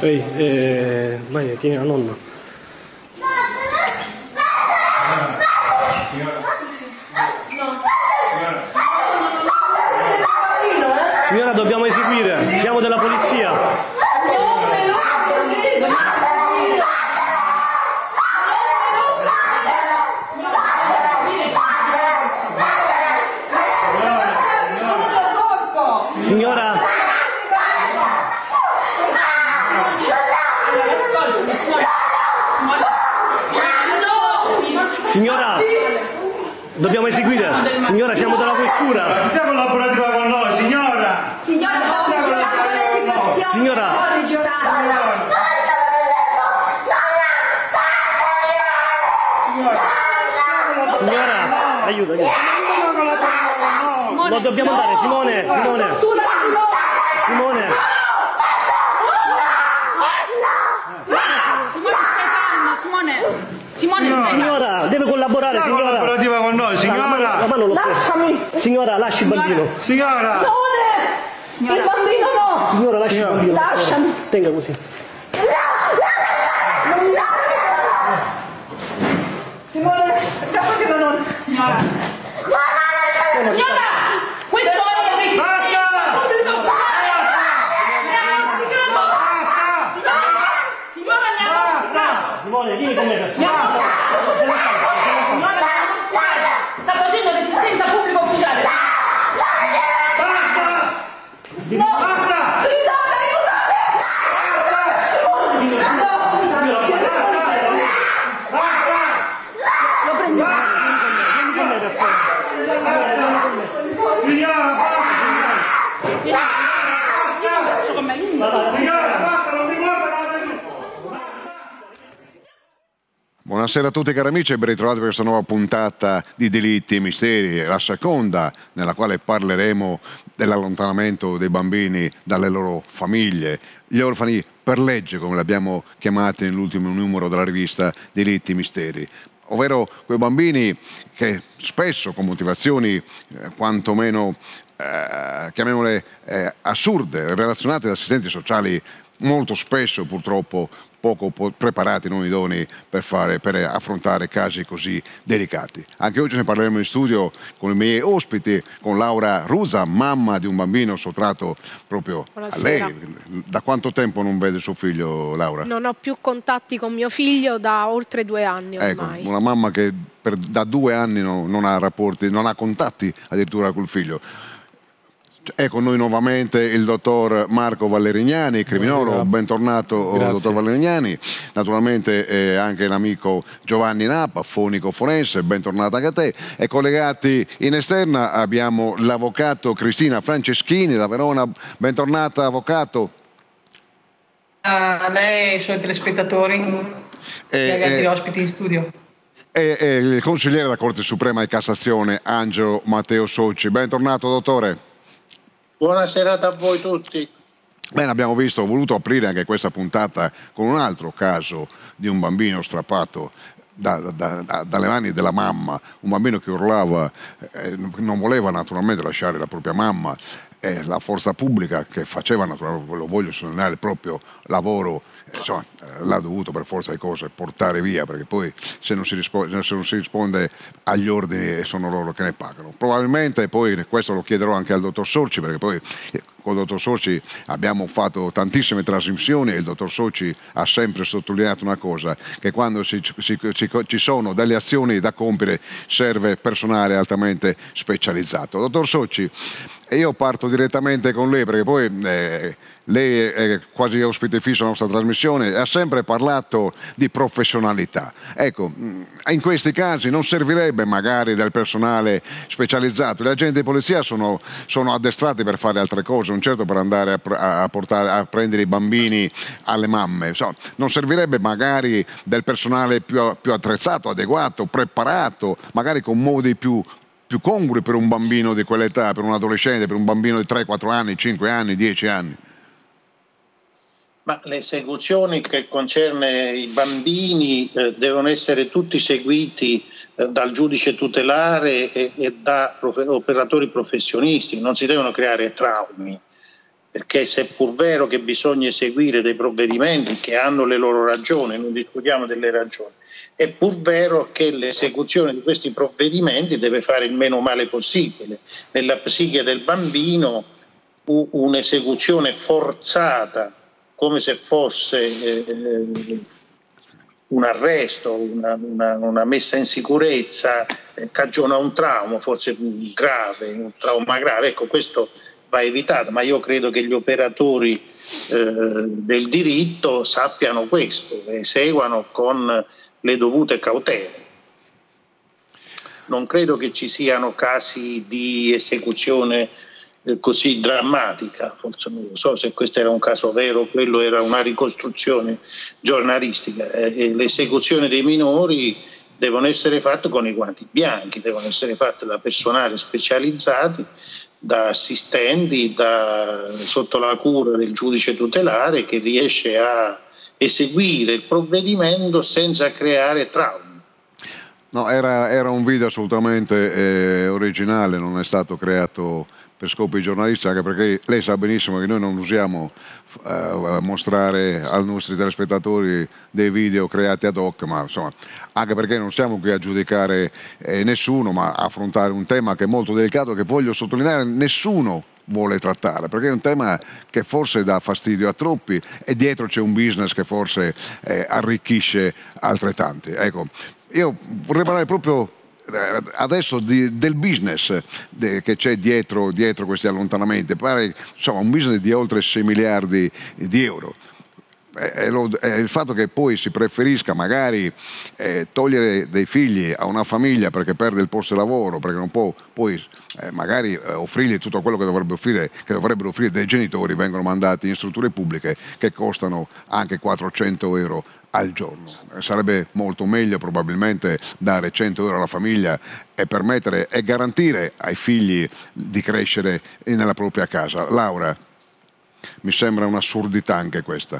Ehi, vai, tieni la nonna. Signora, dobbiamo eseguire, siamo della polizia. Signora. Signora, dobbiamo eseguire. Signora, siamo della questura. Sta collaborativa con noi, signora. Signora, Signora. Signora, aiuto. No, dobbiamo andare, Simone. Simone, signora, deve collaborare, Sta signora. collaborativa con noi, signora. La mano l'ho presa. lasciami. Signora, lasci il bambino. Signora. Il bambino no. Signora, lasci il bambino. Lasciami. Tenga così. Simone, scappati da noi. Signora, questo è il Simone, vieni con me per favore. sta facendo resistenza a pubblico ufficiale. Buonasera a tutti cari amici e ben ritrovati per questa nuova puntata di Delitti e Misteri, la seconda nella quale parleremo dell'allontanamento dei bambini dalle loro famiglie, gli orfani per legge come li abbiamo chiamati nell'ultimo numero della rivista Delitti e Misteri, ovvero quei bambini che spesso con motivazioni quantomeno chiamiamole assurde, relazionate ad assistenti sociali molto spesso purtroppo poco preparati, non idonei per affrontare casi così delicati. Anche oggi ne parleremo in studio con i miei ospiti, con Laura Rusa, mamma di un bambino sottratto proprio a lei. Da quanto tempo non vede suo figlio, Laura? Non ho più contatti con mio figlio da oltre 2 anni ormai. Ecco, una mamma che da 2 anni non ha rapporti, non ha contatti addirittura col figlio. È con noi nuovamente il dottor Marco Valerignani, criminologo. Bentornato. Grazie. Dottor Valerignani. Naturalmente anche l'amico Giovanni Napa, fonico forense, bentornato anche a te. E collegati in esterna abbiamo l'avvocato Cristina Franceschini da Verona. Bentornata, avvocato. A lei e ai suoi telespettatori e agli altri ospiti in studio. E il consigliere della Corte Suprema di Cassazione Angelo Matteo Socci. Bentornato, dottore. Buona serata a voi tutti. Bene, abbiamo voluto aprire anche questa puntata con un altro caso di un bambino strappato dalle mani della mamma, un bambino che urlava, non voleva naturalmente lasciare la propria mamma, e la forza pubblica che faceva naturalmente, lo voglio sottolineare, il proprio lavoro, insomma, l'ha dovuto per forza di cose portare via, perché poi se non si risponde agli ordini sono loro che ne pagano. Probabilmente poi questo lo chiederò anche al dottor Sorci, perché poi con il dottor Sorci abbiamo fatto tantissime trasmissioni e il dottor Sorci ha sempre sottolineato una cosa, che quando ci sono delle azioni da compiere serve personale altamente specializzato. Dottor Sorci, io parto direttamente con lei, perché poi lei è quasi ospite fisso della nostra trasmissione e ha sempre parlato di professionalità. Ecco, in questi casi non servirebbe magari del personale specializzato? Gli agenti di polizia sono addestrati per fare altre cose, non certo per andare a prendere i bambini alle mamme. Non servirebbe magari del personale più attrezzato, adeguato, preparato, magari con modi più congrui per un bambino di quell'età, per un adolescente, per un bambino di 3-4 anni, 5 anni, 10 anni? Ma le esecuzioni che concerne i bambini devono essere tutti seguiti dal giudice tutelare e da operatori professionisti, non si devono creare traumi. perché seppur vero che bisogna eseguire dei provvedimenti che hanno le loro ragioni, non discutiamo delle ragioni, è pur vero che l'esecuzione di questi provvedimenti deve fare il meno male possibile. Nella psiche del bambino un'esecuzione forzata, come se fosse un arresto, una messa in sicurezza, cagiona un trauma, forse grave, un trauma grave. Ecco, questo va evitato, ma io credo che gli operatori del diritto sappiano questo e eseguano con le dovute cautele. Non credo che ci siano casi di esecuzione così drammatica, forse non lo so se questo era un caso vero, quello era una ricostruzione giornalistica. L'esecuzione dei minori devono essere fatte con i guanti bianchi, devono essere fatte da personale specializzati, da assistenti, sotto la cura del giudice tutelare che riesce a eseguire il provvedimento senza creare traumi. No, era un video assolutamente originale, non è stato creato per scopi giornalistici, anche perché lei sa benissimo che noi non usiamo mostrare ai nostri telespettatori dei video creati ad hoc, ma insomma, anche perché non siamo qui a giudicare nessuno, ma a affrontare un tema che è molto delicato, che voglio sottolineare, nessuno vuole trattare, perché è un tema che forse dà fastidio a troppi e dietro c'è un business che forse arricchisce altrettanti. Ecco, io vorrei parlare proprio adesso del business che c'è dietro questi allontanamenti. Pare, insomma, un business di oltre 6 miliardi di euro. Il fatto che poi si preferisca magari togliere dei figli a una famiglia perché perde il posto di lavoro, perché non può poi magari offrirgli tutto quello che dovrebbero offrire dei genitori, vengono mandati in strutture pubbliche che costano anche 400 euro al giorno. Sarebbe molto meglio probabilmente dare 100 euro alla famiglia e permettere e garantire ai figli di crescere nella propria casa. Laura, mi sembra un'assurdità anche questa.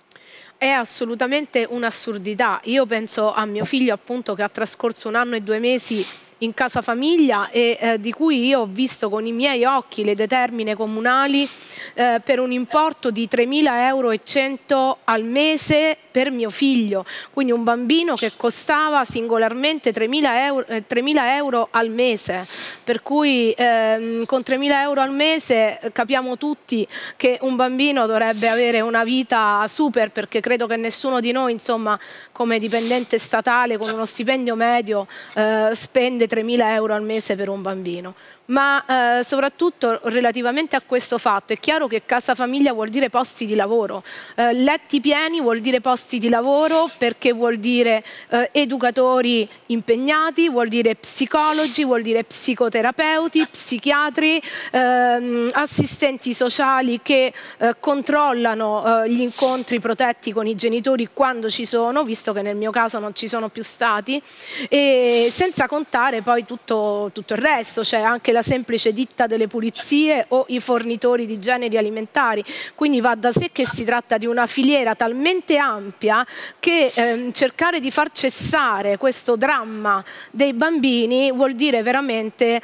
È assolutamente un'assurdità. Io penso a mio figlio, appunto, che ha trascorso 1 anno e 2 mesi in casa famiglia e di cui io ho visto con i miei occhi le determine comunali per un importo di 3.100 euro al mese per mio figlio, quindi un bambino che costava singolarmente 3.000 euro al mese, per cui con 3.000 euro al mese capiamo tutti che un bambino dovrebbe avere una vita super, perché credo che nessuno di noi, insomma, come dipendente statale con uno stipendio medio spende 3.000 euro al mese per un bambino. Ma soprattutto relativamente a questo fatto è chiaro che casa famiglia vuol dire posti di lavoro, letti pieni vuol dire posti di lavoro, perché vuol dire educatori impegnati, vuol dire psicologi, vuol dire psicoterapeuti, psichiatri, assistenti sociali che controllano gli incontri protetti con i genitori quando ci sono, visto che nel mio caso non ci sono più stati, e senza contare poi tutto il resto, cioè anche la semplice ditta delle pulizie o i fornitori di generi alimentari. Quindi va da sé che si tratta di una filiera talmente ampia che cercare di far cessare questo dramma dei bambini vuol dire veramente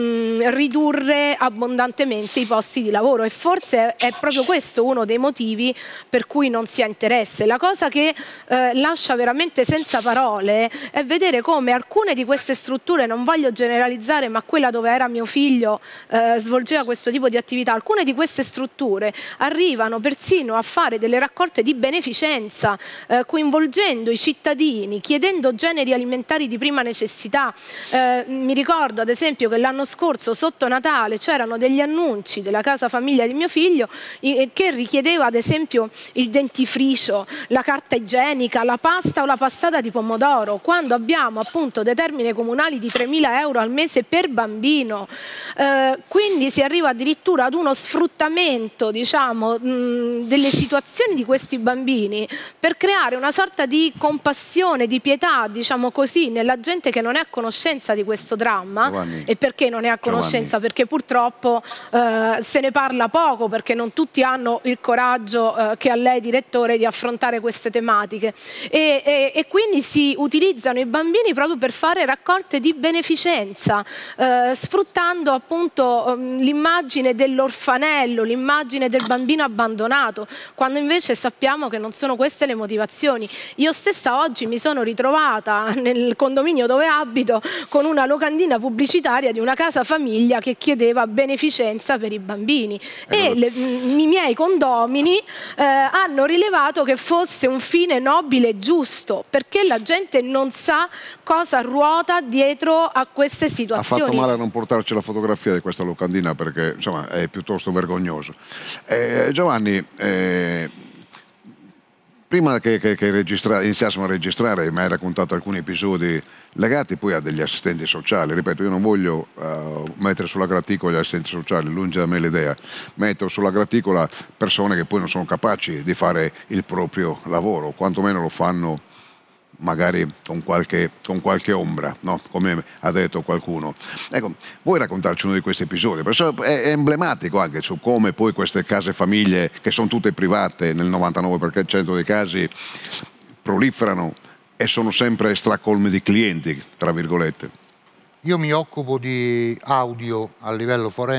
ridurre abbondantemente i posti di lavoro, e forse è proprio questo uno dei motivi per cui non si ha interesse. La cosa che lascia veramente senza parole è vedere come alcune di queste strutture, non voglio generalizzare, ma quella dove era mio figlio svolgeva questo tipo di attività, alcune di queste strutture arrivano persino a fare delle raccolte di beneficenza coinvolgendo i cittadini, chiedendo generi alimentari di prima necessità. Mi ricordo ad esempio che l'anno scorso sotto Natale c'erano degli annunci della casa famiglia di mio figlio che richiedeva ad esempio il dentifricio, la carta igienica, la pasta o la passata di pomodoro, quando abbiamo appunto determine comunali di 3.000 euro al mese per bambino. Quindi si arriva addirittura ad uno sfruttamento, diciamo, delle situazioni di questi bambini per creare una sorta di compassione, di pietà, diciamo così, nella gente che non è a conoscenza di questo dramma. Giovanni. E perché non è a conoscenza? Giovanni. Perché purtroppo se ne parla poco, perché non tutti hanno il coraggio che ha lei, direttore, di affrontare queste tematiche, e quindi si utilizzano i bambini proprio per fare raccolte di beneficenza, sfruttare proiettando appunto l'immagine dell'orfanello, l'immagine del bambino abbandonato, quando invece sappiamo che non sono queste le motivazioni. Io stessa oggi mi sono ritrovata nel condominio dove abito con una locandina pubblicitaria di una casa famiglia che chiedeva beneficenza per i bambini e i miei condomini hanno rilevato che fosse un fine nobile e giusto, perché la gente non sa cosa ruota dietro a queste situazioni. Ha fatto male a non portarci la fotografia di questa locandina, perché insomma è piuttosto vergognoso. Giovanni, prima che iniziassimo a registrare mi hai raccontato alcuni episodi legati poi a degli assistenti sociali. Ripeto, io non voglio mettere sulla graticola gli assistenti sociali, lungi da me l'idea. Metto sulla graticola persone che poi non sono capaci di fare il proprio lavoro, quantomeno lo fanno magari con qualche ombra, no? Come ha detto qualcuno. Ecco, vuoi raccontarci uno di questi episodi? Perché è emblematico anche su come poi queste case famiglie, che sono tutte private nel 99% dei casi, proliferano e sono sempre stracolme di clienti, tra virgolette. Io mi occupo di audio a livello forense.